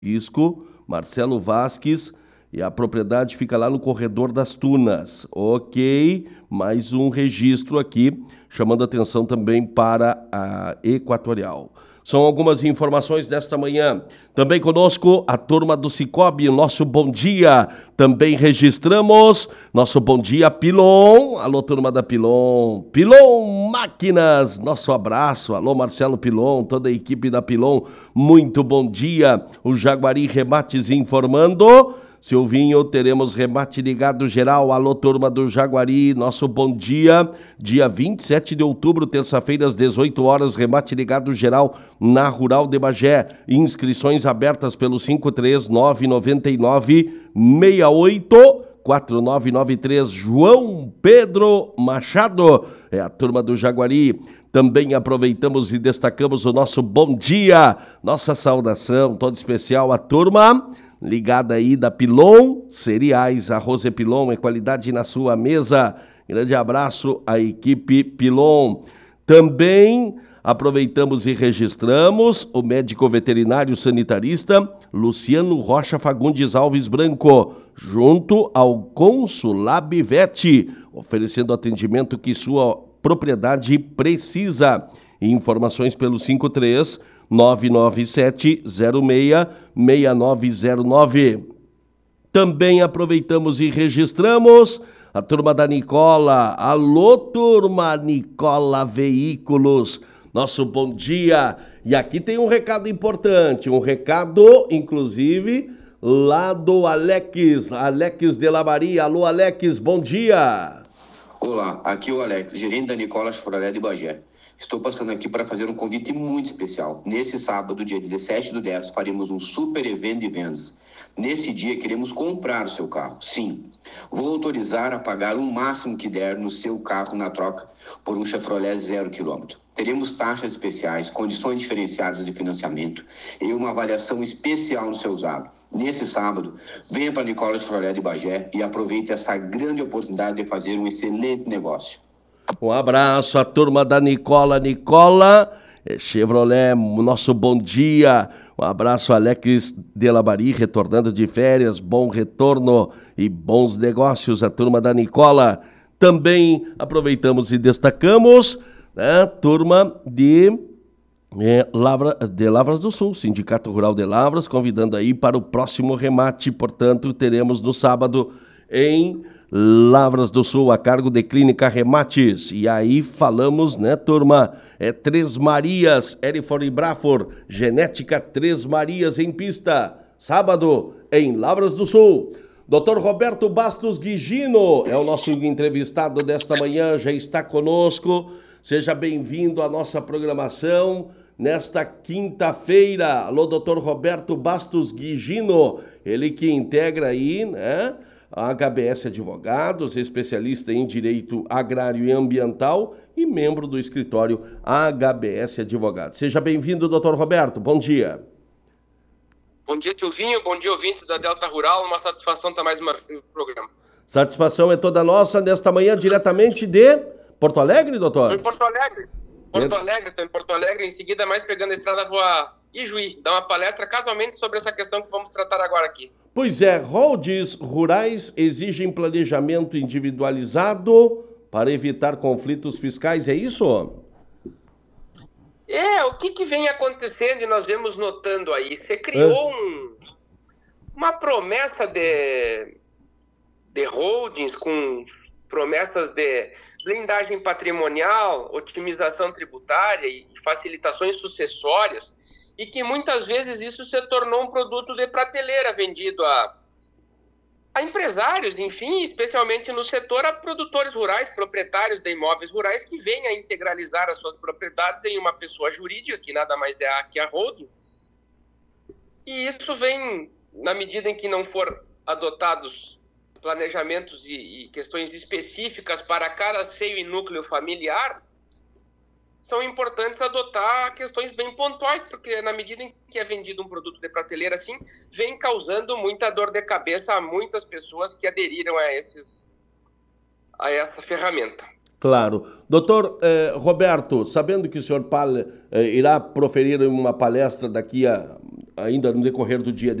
Isco, Marcelo Vasques, e a propriedade fica lá no Corredor das Tunas. Ok, mais um registro aqui, chamando atenção também para a Equatorial. São algumas informações desta manhã. Também conosco a turma do Cicobi, nosso bom dia. Também registramos nosso bom dia Pilon. Alô, turma da Pilon. Pilon Máquinas, nosso abraço. Alô, Marcelo Pilon, toda a equipe da Pilon. Muito bom dia. O Jaguari Remates informando. Silvinho, teremos remate ligado geral. Alô, turma do Jaguari, nosso bom dia. Dia 27 de outubro, terça-feira, às 18 horas, remate ligado geral na Rural de Bagé. Inscrições abertas pelo 53999684993. João Pedro Machado, é a turma do Jaguari. Também aproveitamos e destacamos o nosso bom dia, nossa saudação toda especial à turma ligada aí da Pilon Cereais. Arroz é Pilon, é qualidade na sua mesa. Grande abraço à equipe Pilon. Também aproveitamos e registramos o médico veterinário sanitarista Luciano Rocha Fagundes Alves Branco, junto ao Consulab Vet, oferecendo atendimento que sua propriedade precisa. Informações pelo 53997066909. Também aproveitamos e registramos a turma da Nicola. Alô, turma Nicola Veículos. Nosso bom dia. E aqui tem um recado importante, um recado, inclusive, lá do Alex de la Maria. Alô, Alex, bom dia. Olá, aqui é o Alex, gerente da Nicola Chevrolet de Bagé. Estou passando aqui para fazer um convite muito especial. Nesse sábado, dia 17/10, faremos um super evento de vendas. Nesse dia, queremos comprar o seu carro. Sim, vou autorizar a pagar o máximo que der no seu carro na troca por um Chevrolet 0 km. Teremos taxas especiais, condições diferenciadas de financiamento e uma avaliação especial no seu usado. Nesse sábado, venha para a Nicola Chevrolet de Bagé e aproveite essa grande oportunidade de fazer um excelente negócio. Um abraço à turma da Nicola Chevrolet, nosso bom dia. Um abraço, Alex de la Maria, retornando de férias. Bom retorno e bons negócios, a turma da Nicola. Também aproveitamos e destacamos, né, turma de Lavras do Sul, Sindicato Rural de Lavras, convidando aí para o próximo remate. Portanto, teremos no sábado em Lavras do Sul, a cargo de Clínica Remates. E aí falamos, né, turma? Três Marias, Erifor e Brafor, Genética Três Marias em pista. Sábado, em Lavras do Sul. Dr. Roberto Bastos Guigino é o nosso entrevistado desta manhã, já está conosco. Seja bem-vindo à nossa programação nesta quinta-feira. Alô, Dr. Roberto Bastos Guigino, ele que integra aí, né, a HBS Advogados, especialista em Direito Agrário e Ambiental e membro do escritório HBS Advogados. Seja bem-vindo, doutor Roberto. Bom dia. Bom dia, Silvinho. Bom dia, ouvintes da Delta Rural. Uma satisfação estar mais uma vez no programa. Satisfação é toda nossa nesta manhã, diretamente de Porto Alegre, doutor? Estou em Porto Alegre. Estou em Porto Alegre. Em seguida, mais pegando a estrada, vou a Ijuí, dar uma palestra casualmente sobre essa questão que vamos tratar agora aqui. Pois é, holdings rurais exigem planejamento individualizado para evitar conflitos fiscais, é isso? O que vem acontecendo e nós vemos notando aí? Você criou uma promessa de holdings com promessas de blindagem patrimonial, otimização tributária e facilitações sucessórias, e que muitas vezes isso se tornou um produto de prateleira vendido a empresários, enfim, especialmente no setor, a produtores rurais, proprietários de imóveis rurais que vêm a integralizar as suas propriedades em uma pessoa jurídica, que nada mais é que a holding. E isso vem, na medida em que não for adotados planejamentos e questões específicas para cada seio e núcleo familiar, são importantes adotar questões bem pontuais, porque na medida em que é vendido um produto de prateleira assim, vem causando muita dor de cabeça a muitas pessoas que aderiram a essa ferramenta. Claro. Doutor Roberto, sabendo que o senhor irá proferir uma palestra daqui a ainda no decorrer do dia